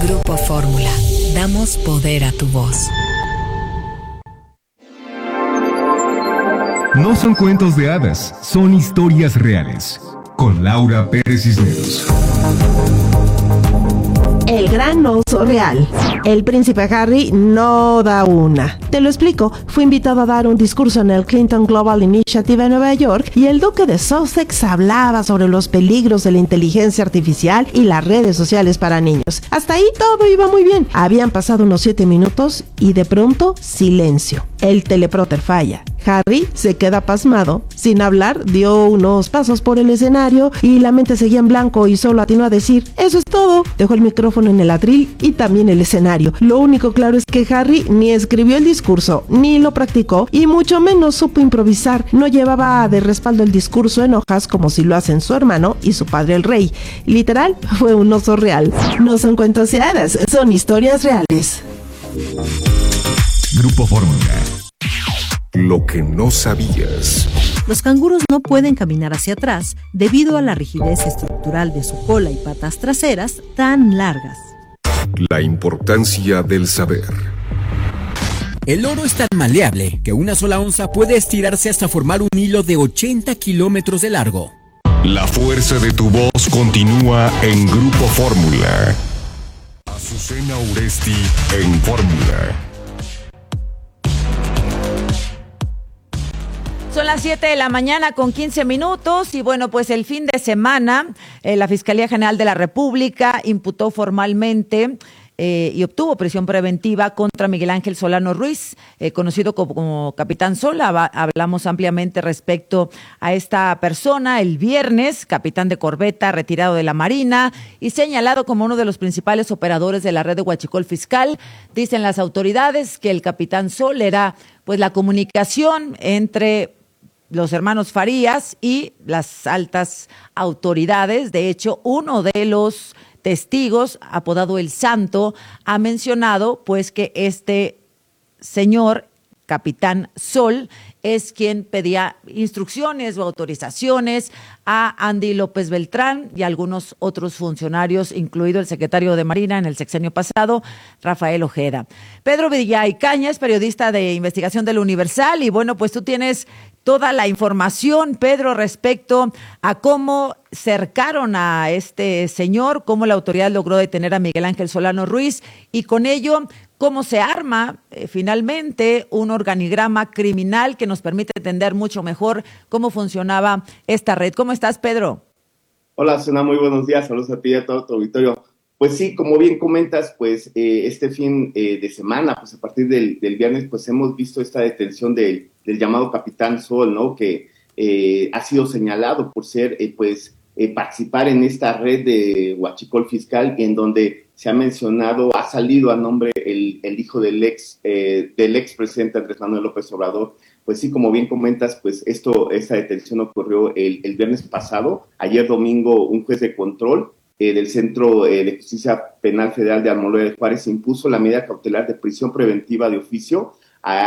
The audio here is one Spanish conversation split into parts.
Grupo Fórmula. Damos poder a tu voz. No son cuentos de hadas, son historias reales. Con Laura Pérez Cisneros. El gran oso real. El príncipe Harry no da una. Te lo explico. Fue invitado a dar un discurso en el Clinton Global Initiative en Nueva York y el duque de Sussex hablaba sobre los peligros de la inteligencia artificial y las redes sociales para niños. Hasta ahí todo iba muy bien. Habían pasado unos 7 minutos y de pronto silencio. El teleprompter falla. Harry se queda pasmado. Sin hablar, dio unos pasos por el escenario y la mente seguía en blanco y solo atinó a decir: eso es todo. Dejó el micrófono en el atril y también el escenario. Lo único claro es que Harry ni escribió el discurso, ni lo practicó y mucho menos supo improvisar. No llevaba de respaldo el discurso en hojas como si lo hacen su hermano y su padre el rey. Literal, fue un oso real. No son cuentos de hadas, son historias reales. Grupo Fórmula. Lo que no sabías. Los canguros no pueden caminar hacia atrás debido a la rigidez estructural de su cola y patas traseras tan largas. La importancia del saber. El oro es tan maleable que una sola onza puede estirarse hasta formar un hilo de 80 kilómetros de largo. La fuerza de tu voz continúa en Grupo Fórmula. Azucena Uresti en Fórmula. Son las 7 de la mañana con 15 minutos y bueno, pues el fin de semana la Fiscalía General de la República imputó formalmente y obtuvo prisión preventiva contra Miguel Ángel Solano Ruiz, conocido como Capitán Sol. Hablamos ampliamente respecto a esta persona el viernes, capitán de corbeta retirado de la Marina y señalado como uno de los principales operadores de la red de huachicol fiscal. Dicen las autoridades que el Capitán Sol era pues la comunicación entre los hermanos Farías y las altas autoridades. De hecho, uno de los testigos, apodado El Santo, ha mencionado pues que este señor, Capitán Sol, es quien pedía instrucciones o autorizaciones a Andy López Beltrán y algunos otros funcionarios, incluido el secretario de Marina en el sexenio pasado, Rafael Ojeda. Pedro Villay Cañas, periodista de investigación del Universal, y bueno, pues tú tienes toda la información, Pedro, respecto a cómo cercaron a este señor, cómo la autoridad logró detener a Miguel Ángel Solano Ruiz y con ello cómo se arma finalmente un organigrama criminal que nos permite entender mucho mejor cómo funcionaba esta red. ¿Cómo estás, Pedro? Hola, Susana, muy buenos días. Saludos a ti y a todo tu auditorio. Pues sí, como bien comentas, pues este fin de semana, pues a partir del viernes, pues hemos visto esta detención del llamado Capitán Sol, ¿no? Que ha sido señalado por ser, participar en esta red de huachicol fiscal, en donde se ha mencionado, ha salido a nombre el hijo del ex presidente Andrés Manuel López Obrador. Pues sí, como bien comentas, pues esta detención ocurrió el viernes pasado. Ayer domingo, un juez de control del Centro de Justicia Penal Federal de Almoloya de Juárez impuso la medida cautelar de prisión preventiva de oficio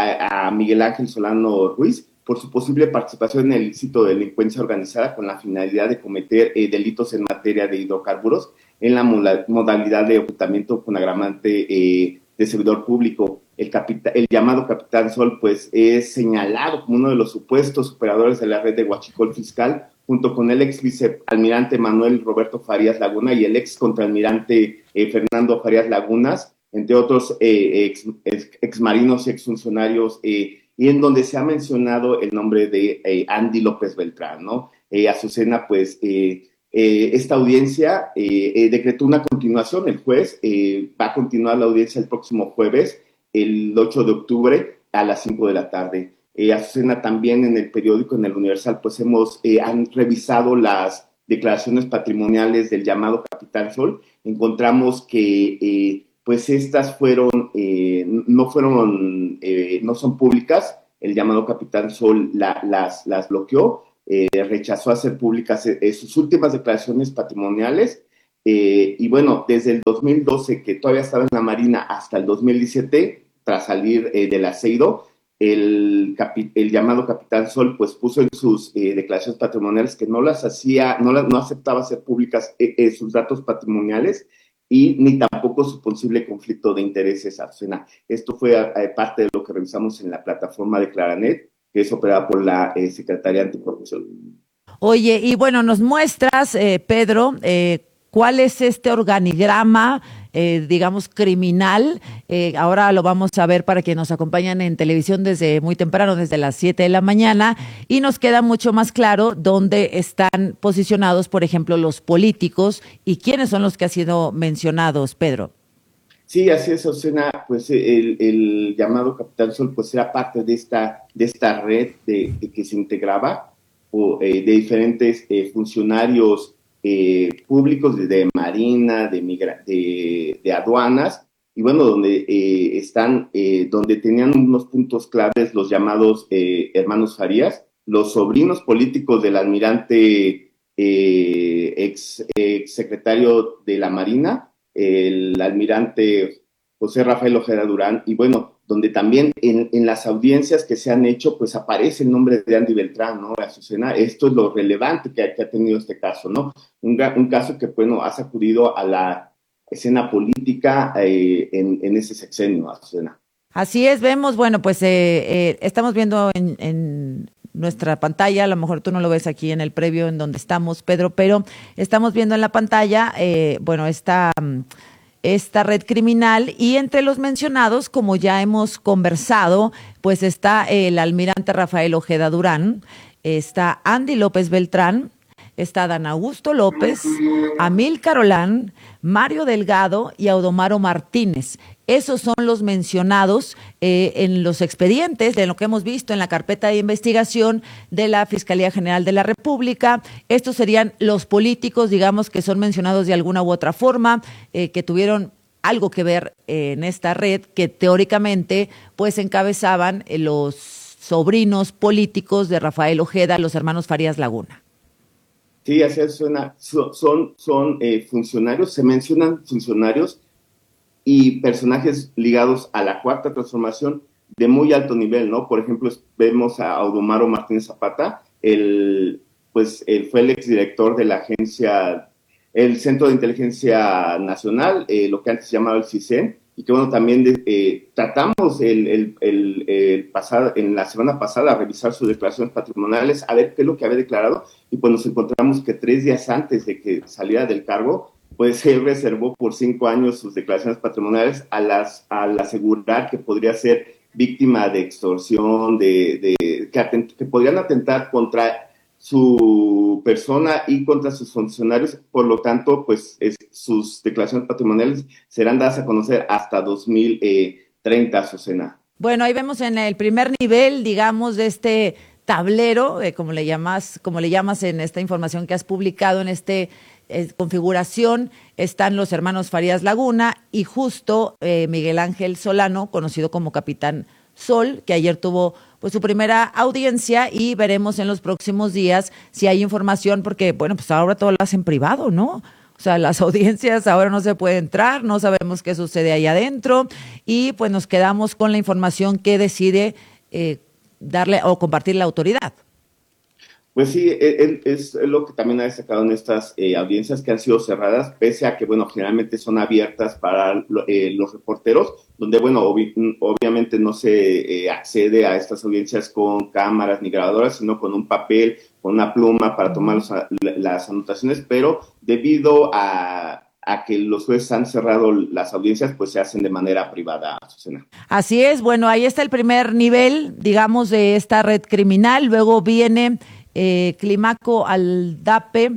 a Miguel Ángel Solano Ruiz por su posible participación en el ilícito de delincuencia organizada con la finalidad de cometer delitos en materia de hidrocarburos en la modalidad de ocultamiento con agravante de servidor público. El llamado Capitán Sol, pues, es señalado como uno de los supuestos operadores de la red de huachicol fiscal, junto con el ex vicealmirante Manuel Roberto Farías Laguna y el ex contraalmirante Fernando Farías Lagunas, entre otros exmarinos y exfuncionarios, y en donde se ha mencionado el nombre de Andy López Beltrán, ¿no? Azucena, pues, esta audiencia decretó una continuación. El juez va a continuar la audiencia el próximo jueves, el 8 de octubre, a las 5 de la tarde. Azucena, también en el periódico, en el Universal, pues han revisado las declaraciones patrimoniales del llamado Capitán Sol. Encontramos que pues estas no son públicas. El llamado Capitán Sol las bloqueó, rechazó hacer públicas sus últimas declaraciones patrimoniales. Y bueno, desde el 2012, que todavía estaba en la Marina, hasta el 2017, tras salir del aceido, el llamado Capitán Sol pues puso en sus declaraciones patrimoniales que no aceptaba hacer públicas sus datos patrimoniales, y ni tampoco su posible conflicto de intereses, Azucena. Esto fue parte de lo que revisamos en la plataforma de Claranet, que es operada por la Secretaría Anticorrupción. Oye, y bueno, nos muestras, Pedro, cuál es este organigrama, digamos, criminal. Ahora lo vamos a ver para que nos acompañan en televisión desde muy temprano, desde las 7 de la mañana, y nos queda mucho más claro dónde están posicionados, por ejemplo, los políticos y quiénes son los que han sido mencionados, Pedro. Sí, así es, Azucena. Pues el llamado Capitán Sol pues era parte de esta red de que se integraba de diferentes funcionarios públicos de Marina, de aduanas, y bueno, donde donde tenían unos puntos claves los llamados hermanos Farías, los sobrinos políticos del almirante ex secretario de la Marina, el almirante José Rafael Ojeda Durán, y bueno, donde también en las audiencias que se han hecho, pues aparece el nombre de Andy Beltrán, ¿no? Azucena, esto es lo relevante que ha tenido este caso, ¿no? Un caso que, bueno, ha sacudido a la escena política en ese sexenio, Azucena. Así es, vemos, bueno, pues estamos viendo en nuestra pantalla, a lo mejor tú no lo ves aquí en el previo en donde estamos, Pedro, pero estamos viendo en la pantalla, bueno, esta red criminal, y entre los mencionados, como ya hemos conversado, pues está el almirante Rafael Ojeda Durán, está Andy López Beltrán, está Dan Augusto López, Amílcar Olán, Mario Delgado y Audomaro Martínez. Esos son los mencionados en los expedientes de lo que hemos visto en la carpeta de investigación de la Fiscalía General de la República. Estos serían los políticos, digamos, que son mencionados de alguna u otra forma, que tuvieron algo que ver en esta red, que teóricamente pues encabezaban los sobrinos políticos de Rafael Ojeda, los hermanos Farías Laguna. Sí, así suena. Son funcionarios, se mencionan funcionarios y personajes ligados a la Cuarta Transformación de muy alto nivel, ¿no? Por ejemplo, vemos a Audomaro Martínez Zapata, él fue el exdirector de la agencia, el Centro de Inteligencia Nacional, lo que antes se llamaba el CISEN, y que bueno, también tratamos en la semana pasada revisar sus declaraciones patrimoniales, a ver qué es lo que había declarado, y pues nos encontramos que 3 días antes de que saliera del cargo, pues él reservó por 5 años sus declaraciones patrimoniales al asegurar que podría ser víctima de extorsión, que podrían atentar contra su persona y contra sus funcionarios. Por lo tanto, pues sus declaraciones patrimoniales serán dadas a conocer hasta 2030, Azucena. Bueno, ahí vemos en el primer nivel, digamos, de este tablero, como le llamas en esta información que has publicado, en configuración, están los hermanos Farías Laguna y justo Miguel Ángel Solano, conocido como Capitán Sol, que ayer tuvo pues su primera audiencia, y veremos en los próximos días si hay información, porque bueno, pues ahora todo lo hacen privado, ¿no? O sea, las audiencias ahora no se puede entrar, no sabemos qué sucede ahí adentro, y pues nos quedamos con la información que decide darle o compartir la autoridad. Pues sí, es lo que también ha destacado en estas audiencias que han sido cerradas, pese a que, bueno, generalmente son abiertas para los reporteros, donde, bueno, obviamente no se accede a estas audiencias con cámaras ni grabadoras, sino con un papel, con una pluma para tomar las anotaciones, pero debido a que los jueces han cerrado las audiencias, pues se hacen de manera privada, Azucena. Así es, bueno, ahí está el primer nivel, digamos, de esta red criminal. Luego viene Clímaco Aldape,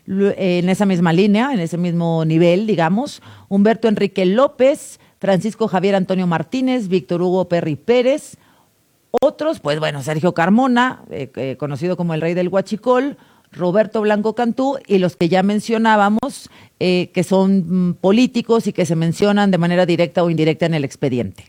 en esa misma línea, en ese mismo nivel, digamos, Humberto Enrique López, Francisco Javier Antonio Martínez, Víctor Hugo Perry Pérez, otros, pues bueno, Sergio Carmona, conocido como el Rey del Huachicol, Roberto Blanco Cantú, y los que ya mencionábamos, que son políticos y que se mencionan de manera directa o indirecta en el expediente.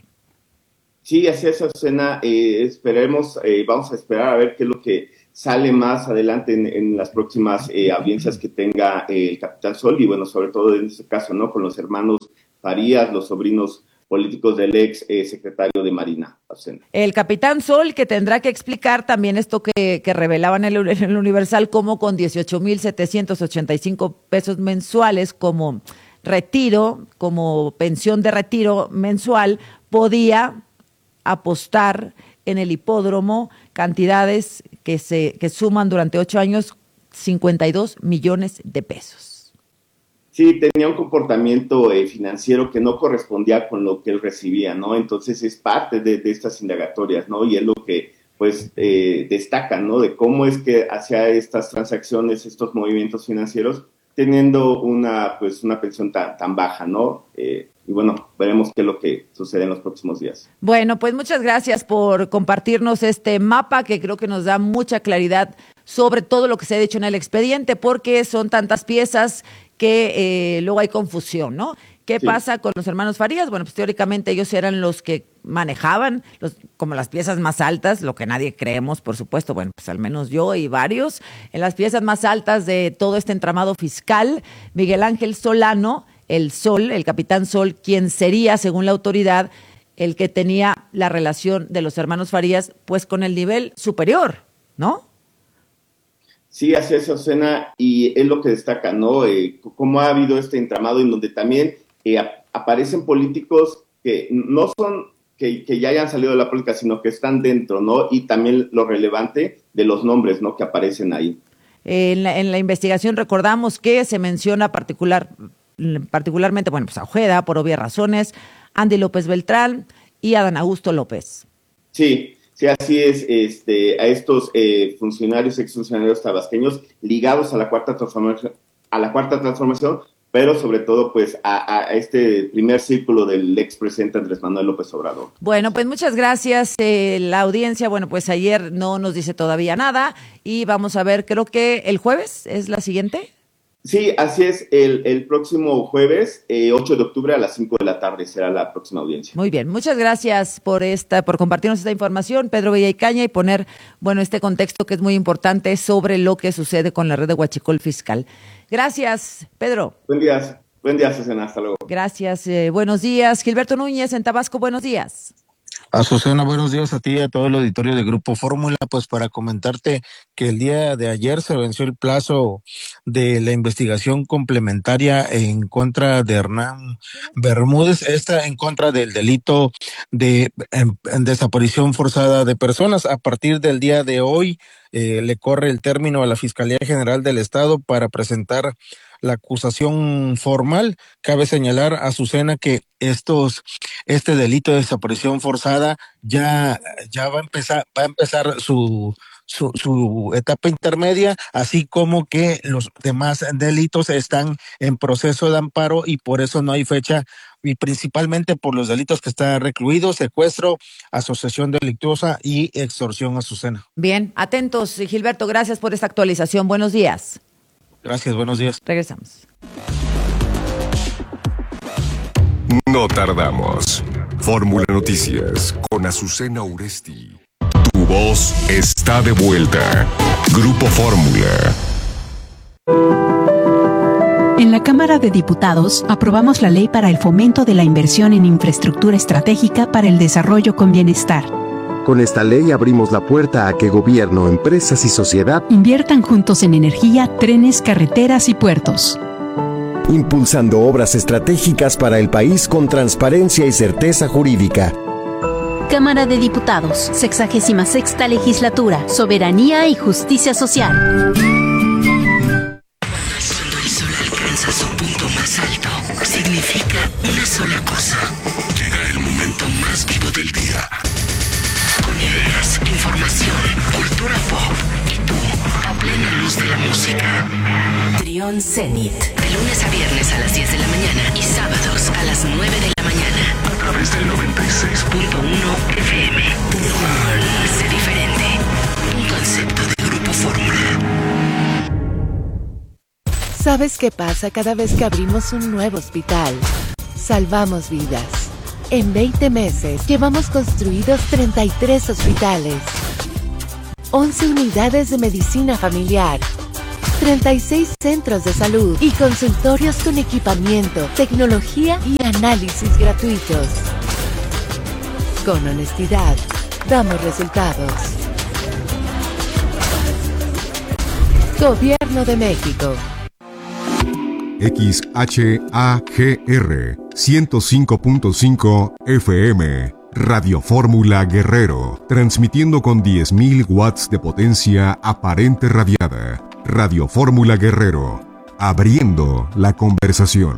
Sí, así es, Azucena. Vamos a esperar a ver qué es lo que sale más adelante en las próximas audiencias que tenga el Capitán Sol, y bueno, sobre todo en este caso, ¿no? Con los hermanos Farías, los sobrinos políticos del ex secretario de Marina, Azucena. El Capitán Sol, que tendrá que explicar también esto que revelaban en el Universal, como con 18,785 pesos mensuales como retiro, como pensión de retiro mensual, podía apostar en el hipódromo cantidades que suman durante 8 años 52 millones de pesos. Sí, tenía un comportamiento financiero que no correspondía con lo que él recibía, ¿no? Entonces es parte de estas indagatorias, ¿no? Y es lo que, pues, destaca, ¿no? De cómo es que hacía estas transacciones, estos movimientos financieros, teniendo una pensión tan baja, ¿no? Y bueno, veremos qué es lo que sucede en los próximos días. Bueno, pues muchas gracias por compartirnos este mapa que creo que nos da mucha claridad sobre todo lo que se ha hecho en el expediente, porque son tantas piezas que luego hay confusión, ¿no? ¿Qué pasa con los hermanos Farías? Bueno, pues teóricamente ellos eran los que manejaban como las piezas más altas, lo que nadie creemos, por supuesto, bueno, pues al menos yo y varios, en las piezas más altas de todo este entramado fiscal. Miguel Ángel Solano, el Sol, el capitán Sol, quien sería, según la autoridad, el que tenía la relación de los hermanos Farías, pues con el nivel superior, ¿no? Sí, así es, Azucena, y es lo que destaca, ¿no? Cómo ha habido este entramado en donde también aparecen políticos que no son que ya hayan salido de la política, sino que están dentro, ¿no? Y también lo relevante de los nombres, ¿no?, que aparecen ahí. En la investigación recordamos que se menciona particularmente, bueno, pues a Ojeda, por obvias razones, Andy López Beltrán y Adán Augusto López. Sí, así es, a estos exfuncionarios tabasqueños ligados a la Cuarta Transformación, pero sobre todo pues a este primer círculo del expresidente Andrés Manuel López Obrador. Bueno, pues muchas gracias. La audiencia, bueno, pues ayer no nos dice todavía nada y vamos a ver, creo que el jueves es la siguiente. Sí, así es, el próximo jueves, 8 de octubre a las 5 de la tarde será la próxima audiencia. Muy bien, muchas gracias por compartirnos esta información, Pedro Villaicaña, y poner, bueno, este contexto que es muy importante sobre lo que sucede con la red de Huachicol Fiscal. Gracias, Pedro. Buen día, Azucena, hasta luego. Gracias, buenos días. Gilberto Núñez, en Tabasco, buenos días. Azucena, buenos días a ti y a todo el auditorio de Grupo Fórmula. Pues para comentarte que el día de ayer se venció el plazo de la investigación complementaria en contra de Hernán Bermúdez, en contra del delito de desaparición forzada de personas. A partir del día de hoy le corre el término a la Fiscalía General del Estado para presentar la acusación formal. Cabe señalar, Azucena, que este delito de desaparición forzada ya va a empezar su etapa intermedia, así como que los demás delitos están en proceso de amparo y por eso no hay fecha, y principalmente por los delitos que está recluido: secuestro, asociación delictuosa y extorsión, Azucena. Bien, atentos, Gilberto, gracias por esta actualización. Buenos días. Gracias, buenos días. Regresamos. No tardamos. Fórmula Noticias con Azucena Uresti. Tu voz está de vuelta. Grupo Fórmula. En la Cámara de Diputados aprobamos la Ley para el Fomento de la Inversión en Infraestructura Estratégica para el Desarrollo con Bienestar. Con esta ley abrimos la puerta a que gobierno, empresas y sociedad inviertan juntos en energía, trenes, carreteras y puertos. Impulsando obras estratégicas para el país con transparencia y certeza jurídica. Cámara de Diputados, 66ª Legislatura, Soberanía y Justicia Social. Cuando el sol alcanza su punto más alto, significa una sola cosa: llega el momento más vivo del día. Con ideas, información, cultura pop y tú, a plena luz de la música. Trión Zenit. De lunes a viernes a las 10 de la mañana y sábados a las 9 de la mañana. A través del 96.1 FM. Trión. Sé diferente. Un concepto de Grupo Fórmula. ¿Sabes qué pasa cada vez que abrimos un nuevo hospital? Salvamos vidas. En 20 meses llevamos construidos 33 hospitales, 11 unidades de medicina familiar, 36 centros de salud y consultorios con equipamiento, tecnología y análisis gratuitos. Con honestidad, damos resultados. Gobierno de México. XHAGR 105.5 FM. Radio Fórmula Guerrero, transmitiendo con 10.000 watts de potencia aparente radiada. Radio Fórmula Guerrero, abriendo la conversación.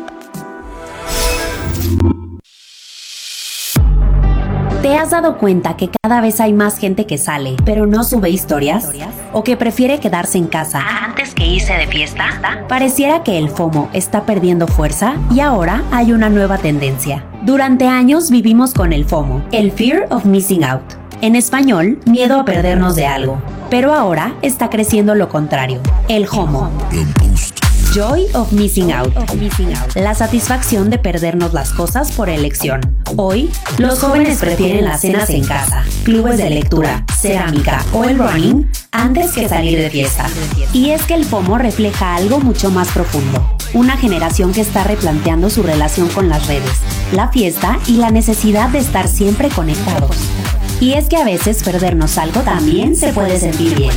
¿Te has dado cuenta que cada vez hay más gente que sale, pero no sube historias? ¿O que prefiere quedarse en casa antes que irse de fiesta? Pareciera que el FOMO está perdiendo fuerza y ahora hay una nueva tendencia. Durante años vivimos con el FOMO, el Fear of Missing Out. En español, miedo a perdernos de algo. Pero ahora está creciendo lo contrario, el JOMO. Joy of Missing Out. La satisfacción de perdernos las cosas por elección. Hoy, los jóvenes prefieren las cenas en casa, clubes de lectura, cerámica o el running antes que salir de fiesta. Y es que el FOMO refleja algo mucho más profundo. Una generación que está replanteando su relación con las redes, la fiesta y la necesidad de estar siempre conectados. Y es que a veces perdernos algo también se puede sentir bien.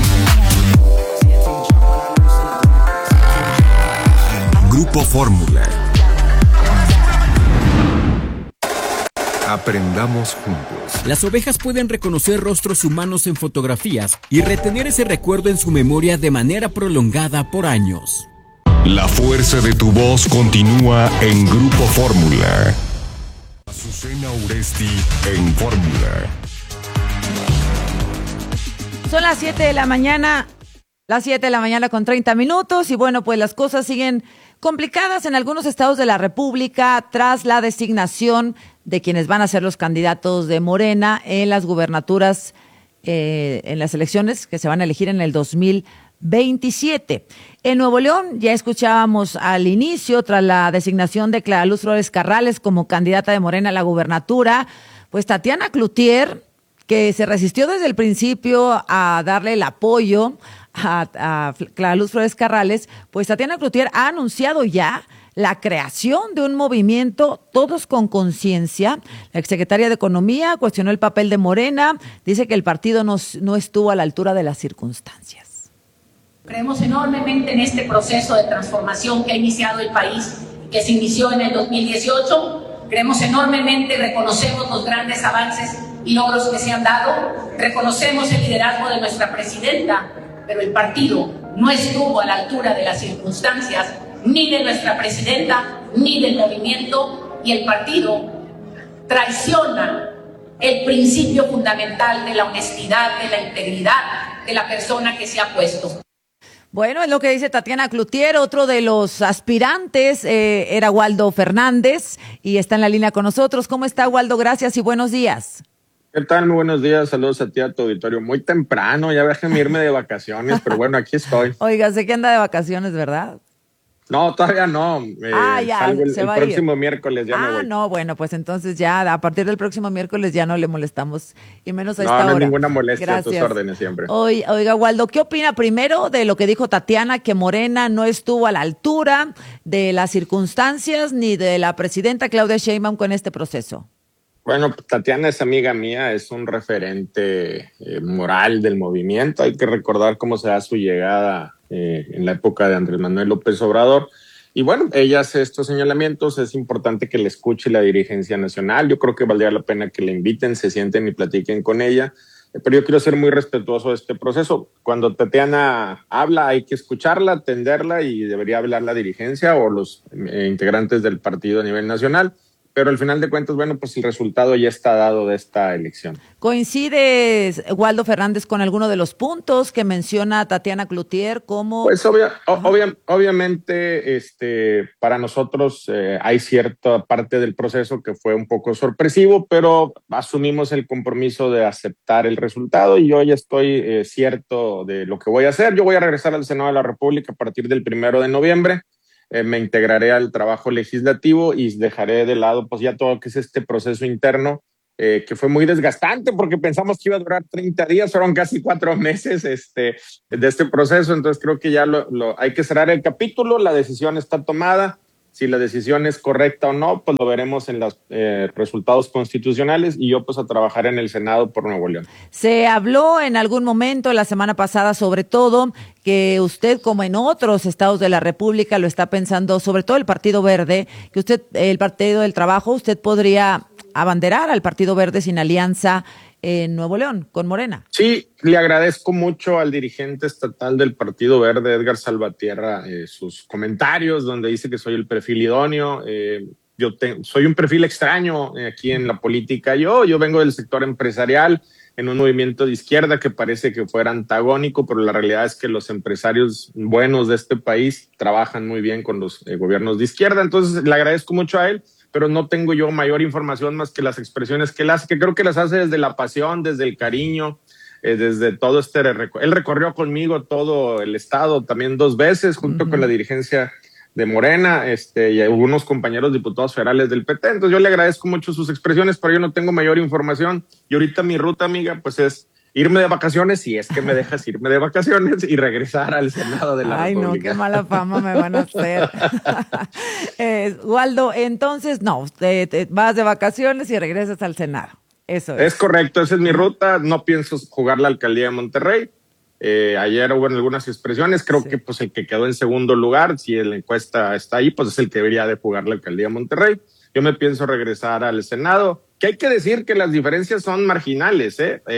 Grupo Fórmula. Aprendamos juntos. Las ovejas pueden reconocer rostros humanos en fotografías y retener ese recuerdo en su memoria de manera prolongada por años. La fuerza de tu voz continúa en Grupo Fórmula. Azucena Uresti en Fórmula. Son las 7 de la mañana. Las 7 de la mañana con 30 minutos y bueno, pues las cosas siguen complicadas en algunos estados de la República tras la designación de quienes van a ser los candidatos de Morena en las gubernaturas, en las elecciones que se van a elegir en el 2027. En Nuevo León ya escuchábamos al inicio, tras la designación de Clara Luz Flores Carrales como candidata de Morena a la gubernatura, pues Tatiana Cloutier, que se resistió desde el principio a darle el apoyo a Clara Luz Flores Carrales, pues Tatiana Cloutier ha anunciado ya la creación de un movimiento Todos con Conciencia. La exsecretaria de Economía cuestionó el papel de Morena, dice que el partido no estuvo a la altura de las circunstancias. Creemos enormemente en este proceso de transformación que ha iniciado el país, que se inició en el 2018. Creemos enormemente, reconocemos los grandes avances y logros que se han dado, reconocemos el liderazgo de nuestra presidenta, pero el partido no estuvo a la altura de las circunstancias, ni de nuestra presidenta, ni del movimiento, y el partido traiciona el principio fundamental de la honestidad, de la integridad de la persona que se ha puesto. Bueno, es lo que dice Tatiana Cloutier. Otro de los aspirantes era Waldo Fernández y está en la línea con nosotros. ¿Cómo está, Waldo? Gracias y buenos días. ¿Qué tal? Muy buenos días, saludos a ti, a tu auditorio. Muy temprano, ya déjeme irme de vacaciones, pero bueno, aquí estoy. Oiga, sé que anda de vacaciones, ¿verdad? No, todavía no. Ya, salgo el se va próximo miércoles, ya me voy. No, bueno, pues entonces ya a partir del próximo miércoles ya no le molestamos, y menos a esta hora. No, no hay ninguna molestia. Gracias. A tus órdenes siempre. Oiga, Waldo, ¿qué opina primero de lo que dijo Tatiana, que Morena no estuvo a la altura de las circunstancias ni de la presidenta Claudia Sheinbaum con este proceso? Bueno, Tatiana es amiga mía, es un referente moral del movimiento. Hay que recordar cómo se da su llegada en la época de Andrés Manuel López Obrador. Y bueno, ella hace estos señalamientos, es importante que le escuche la dirigencia nacional. Yo creo que valdría la pena que le inviten, se sienten y platiquen con ella. Pero yo quiero ser muy respetuoso de este proceso. Cuando Tatiana habla hay que escucharla, atenderla, y debería hablar la dirigencia o los integrantes del partido a nivel nacional. Pero al final de cuentas, bueno, pues el resultado ya está dado de esta elección. ¿Coincides, Waldo Fernández, con alguno de los puntos que menciona Tatiana Cloutier? Como Pues obviamente para nosotros hay cierta parte del proceso que fue un poco sorpresivo, pero asumimos el compromiso de aceptar el resultado y yo ya estoy cierto de lo que voy a hacer. Yo voy a regresar al Senado de la República a partir del 1 de noviembre. Me integraré al trabajo legislativo y dejaré de lado pues ya todo lo que es este proceso interno, que fue muy desgastante porque pensamos que iba a durar 30 días, fueron casi 4 meses de este proceso. Entonces creo que ya hay que cerrar el capítulo, la decisión está tomada, Si la decisión es correcta o no, pues lo veremos en los resultados constitucionales y yo pues a trabajar en el Senado por Nuevo León. Se habló en algún momento, la semana pasada sobre todo, que usted, como en otros estados de la República, lo está pensando, sobre todo el Partido Verde, que usted, el Partido del Trabajo, usted podría abanderar al Partido Verde sin alianza en Nuevo León, con Morena. Sí, le agradezco mucho al dirigente estatal del Partido Verde, Edgar Salvatierra, sus comentarios donde dice que soy el perfil idóneo. Soy un perfil extraño aquí en la política. Yo vengo del sector empresarial, en un movimiento de izquierda que parece que fuera antagónico, pero la realidad es que los empresarios buenos de este país trabajan muy bien con los gobiernos de izquierda. Entonces, le agradezco mucho a él, pero no tengo yo mayor información más que las expresiones que él hace, que creo que las hace desde la pasión, desde el cariño, desde todo él recorrió conmigo todo el estado también 2 veces, junto con la dirigencia de Morena, y algunos compañeros diputados federales del PT. Entonces yo le agradezco mucho sus expresiones, pero yo no tengo mayor información. Y ahorita mi ruta, amiga, pues es irme de vacaciones, si es que me dejas irme de vacaciones y regresar al Senado de la República. Ay, no, qué mala fama me van a hacer. Waldo, entonces, no, te vas de vacaciones y regresas al Senado. Eso es. Es correcto, esa es mi ruta. No pienso jugar la alcaldía de Monterrey. Ayer hubo algunas expresiones, creo que pues el que quedó en segundo lugar, si la encuesta está ahí, pues es el que debería de jugar la alcaldía de Monterrey. Yo me pienso regresar al Senado, que hay que decir que las diferencias son marginales,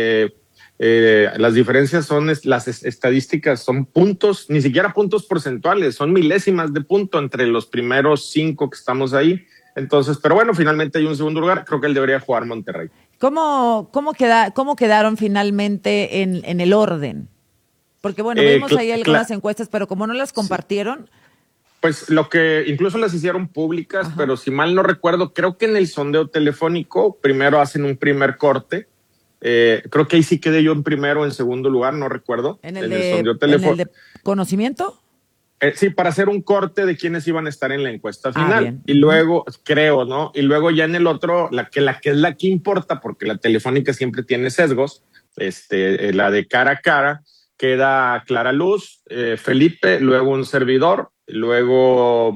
las diferencias son, las estadísticas son puntos, ni siquiera puntos porcentuales, son milésimas de punto entre los primeros 5 que estamos ahí. Entonces, pero bueno, finalmente hay un segundo lugar, creo que él debería jugar Monterrey. ¿Cómo quedaron finalmente en el orden? Porque bueno, vimos ahí algunas encuestas, pero como no las compartieron. Pues lo que incluso las hicieron públicas, pero si mal no recuerdo, creo que en el sondeo telefónico primero hacen un primer corte. Creo que ahí sí quedé yo en primero o en segundo lugar, no recuerdo. ¿En el de conocimiento? Sí, para hacer un corte de quiénes iban a estar en la encuesta final. Y luego, creo, ¿no? Y luego ya en el otro, la que es la que importa, porque la telefónica siempre tiene sesgos, la de cara a cara, queda Clara Luz, Felipe, luego un servidor, luego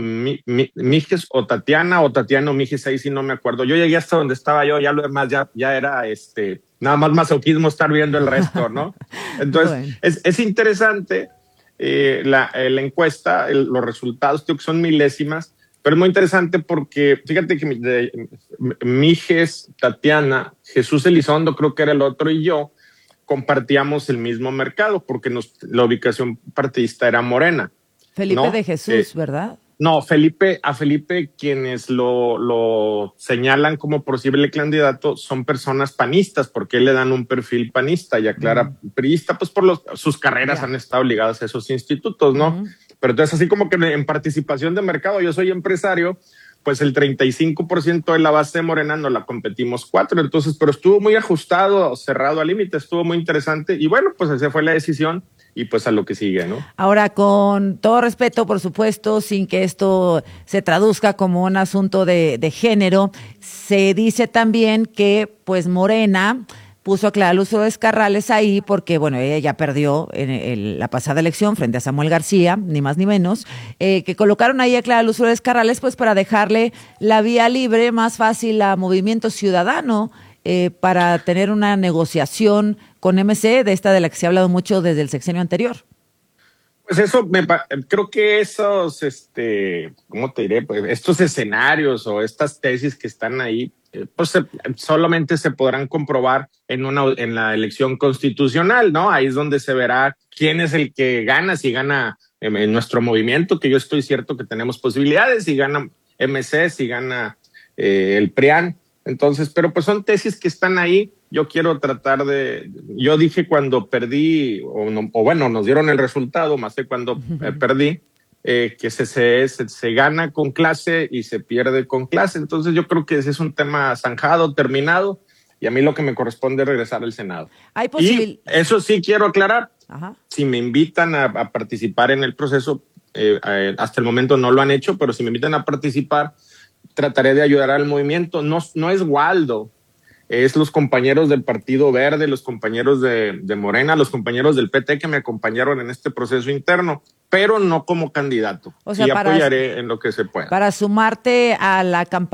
Mijes o Tatiana o Mijes, ahí sí no me acuerdo. Yo llegué hasta donde estaba yo, ya lo demás ya era nada más masoquismo estar viendo el resto, ¿no? Entonces, es interesante la encuesta, los resultados, creo que son milésimas, pero es muy interesante porque fíjate que Mijes, Tatiana, Jesús Elizondo, creo que era el otro, y yo compartíamos el mismo mercado porque la ubicación partidista era Morena. Felipe, ¿no? De Jesús, ¿verdad? No, a Felipe quienes lo señalan como posible candidato son personas panistas, porque le dan un perfil panista, y a Clara priista, pues por sus carreras han estado ligadas a esos institutos, ¿no? Pero entonces así como que en participación de mercado, yo soy empresario, pues el 35% de la base de Morena no la competimos 4, entonces, pero estuvo muy ajustado, cerrado al límite, estuvo muy interesante, y bueno, pues esa fue la decisión. Y pues a lo que sigue, ¿no? Ahora, con todo respeto, por supuesto, sin que esto se traduzca como un asunto de género, se dice también que pues Morena puso a Clara Luz Escarrales ahí porque, bueno, ella ya perdió en la pasada elección frente a Samuel García, ni más ni menos, que colocaron ahí a Clara Luz Escarrales pues para dejarle la vía libre, más fácil a Movimiento Ciudadano, para tener una negociación con MC, de la que se ha hablado mucho desde el sexenio anterior. Pues eso, creo que esos, ¿cómo te diré? Pues estos escenarios o estas tesis que están ahí, pues solamente se podrán comprobar en la elección constitucional, ¿no? Ahí es donde se verá quién es el que gana, si gana en nuestro movimiento, que yo estoy cierto que tenemos posibilidades, si gana MC, si gana el PRIAN. Entonces, pero pues son tesis que están ahí. Yo quiero yo dije cuando perdí, o bueno, nos dieron el resultado, más de cuando perdí, que se gana con clase y se pierde con clase. Entonces yo creo que ese es un tema zanjado, terminado, y a mí lo que me corresponde es regresar al Senado. Y eso sí quiero aclarar, si me invitan a participar en el proceso, hasta el momento no lo han hecho, pero si me invitan a participar, trataré de ayudar al movimiento. No es Waldo es los compañeros del Partido Verde, los compañeros de Morena, los compañeros del PT que me acompañaron en este proceso interno, pero no como candidato. O sea, y apoyaré en lo que se pueda. Para sumarte a la campaña